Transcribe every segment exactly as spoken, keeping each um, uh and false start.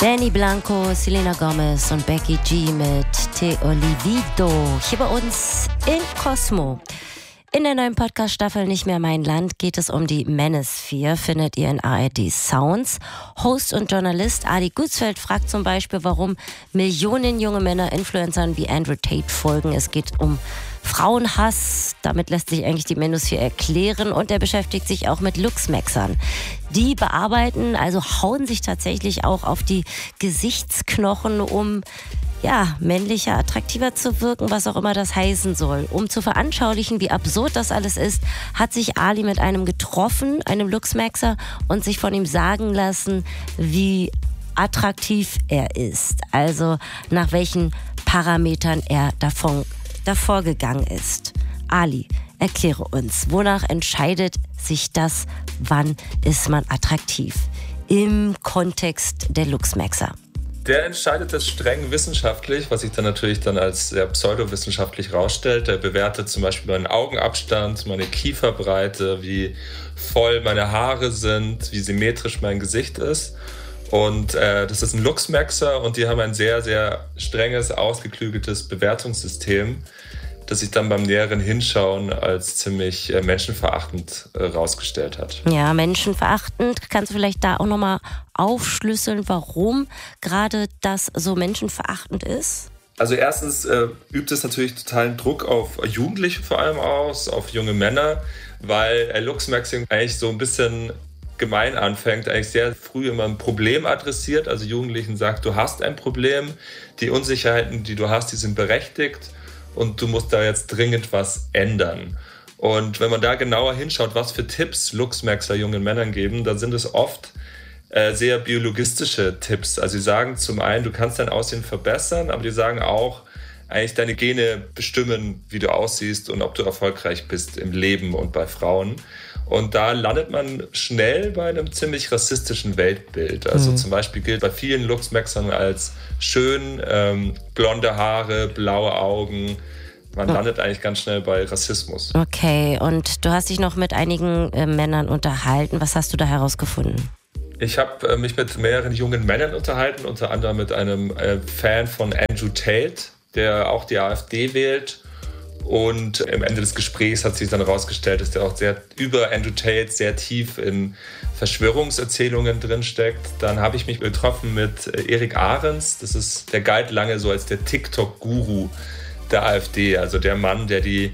Danny Blanco, Selena Gomez und Becky G mit Te Olivido hier bei uns in Cosmo. In der neuen Podcast-Staffel Nicht mehr mein Land geht es um die Manosphere, findet ihr in A R D Sounds. Host und Journalist Adi Gutzfeld fragt zum Beispiel, warum Millionen junge Männer Influencern wie Andrew Tate folgen. Es geht um Frauenhass, damit lässt sich eigentlich die Manosphere erklären, und er beschäftigt sich auch mit Luchsmaxern. Die bearbeiten, also hauen sich tatsächlich auch auf die Gesichtsknochen, um ja, männlicher, attraktiver zu wirken, was auch immer das heißen soll. Um zu veranschaulichen, wie absurd das alles ist, hat sich Ali mit einem getroffen, einem Luchsmaxer, und sich von ihm sagen lassen, wie attraktiv er ist. Also nach welchen Parametern er davon, davor gegangen ist. Ali, erkläre uns, wonach entscheidet sich das, wann ist man attraktiv? Im Kontext der Luchsmaxer. Der entscheidet das streng wissenschaftlich, was sich dann natürlich dann als sehr pseudowissenschaftlich rausstellt. Der bewertet zum Beispiel meinen Augenabstand, meine Kieferbreite, wie voll meine Haare sind, wie symmetrisch mein Gesicht ist. Und äh, das ist ein Luchsmaxer, und die haben ein sehr, sehr strenges, ausgeklügeltes Bewertungssystem, das sich dann beim näheren Hinschauen als ziemlich äh, menschenverachtend äh, rausgestellt hat. Ja, menschenverachtend. Kannst du vielleicht da auch nochmal aufschlüsseln, warum gerade das so menschenverachtend ist? Also erstens äh, übt es natürlich totalen Druck auf Jugendliche vor allem aus, auf junge Männer, weil äh, Luchsmaxing eigentlich so ein bisschen gemein anfängt, eigentlich sehr früh immer ein Problem adressiert. Also Jugendlichen sagt, du hast ein Problem, die Unsicherheiten, die du hast, die sind berechtigt, und du musst da jetzt dringend was ändern. Und wenn man da genauer hinschaut, was für Tipps Luchsmaxer jungen Männern geben, dann sind es oft äh, sehr biologistische Tipps. Also sie sagen zum einen, du kannst dein Aussehen verbessern, aber die sagen auch, eigentlich deine Gene bestimmen, wie du aussiehst und ob du erfolgreich bist im Leben und bei Frauen. Und da landet man schnell bei einem ziemlich rassistischen Weltbild. Also mhm. zum Beispiel gilt bei vielen Luchsmaxern als schön, ähm, blonde Haare, blaue Augen. Man landet eigentlich ganz schnell bei Rassismus. Okay, und du hast dich noch mit einigen äh, Männern unterhalten. Was hast du da herausgefunden? Ich habe äh, mich mit mehreren jungen Männern unterhalten, unter anderem mit einem äh, Fan von Andrew Tate, der auch die AfD wählt. Und am Ende des Gesprächs hat sich dann herausgestellt, dass der auch sehr über Andrew Tate sehr tief in Verschwörungserzählungen drinsteckt. Dann habe ich mich getroffen mit Erik Ahrens. Das ist, der galt lange so als der TikTok-Guru der AfD. Also der Mann, der die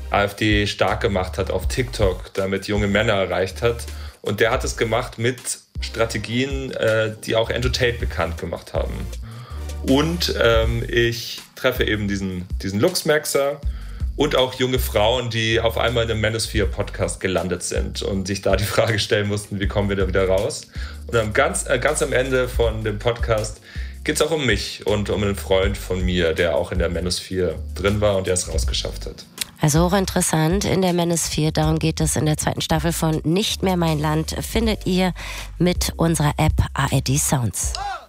AfD stark gemacht hat auf TikTok, damit junge Männer erreicht hat. Und der hat es gemacht mit Strategien, die auch Andrew Tate bekannt gemacht haben. Und ähm, ich treffe eben diesen, diesen Luchsmaxer und auch junge Frauen, die auf einmal in einem Manosphere-Podcast gelandet sind und sich da die Frage stellen mussten, wie kommen wir da wieder raus? Und dann ganz, äh, ganz am Ende von dem Podcast geht es auch um mich und um einen Freund von mir, der auch in der Manosphere drin war und der es rausgeschafft hat. Also hochinteressant in der Manosphere, darum geht es in der zweiten Staffel von Nicht mehr mein Land, findet ihr mit unserer App A R D Sounds.